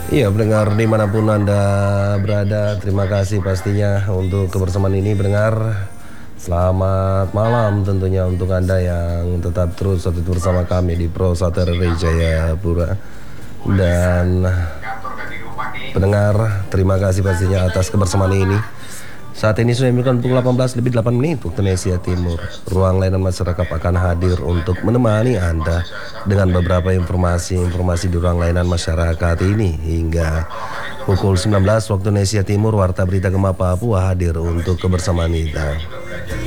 Iya, pendengar dimanapun Anda berada, terima kasih pastinya untuk kebersamaan ini pendengar. Selamat malam tentunya untuk Anda yang tetap terus bersama kami di Pro Sater Jayapura. Dan pendengar, terima kasih pastinya atas kebersamaan ini. Saat ini sudah menunjukkan pukul 18 lebih 8 menit waktu Indonesia Timur. Ruang layanan masyarakat akan hadir untuk menemani Anda dengan beberapa informasi di ruang layanan masyarakat ini. Hingga pukul 19 waktu Indonesia Timur, Warta Berita Gema Papua hadir untuk kebersamaan kita.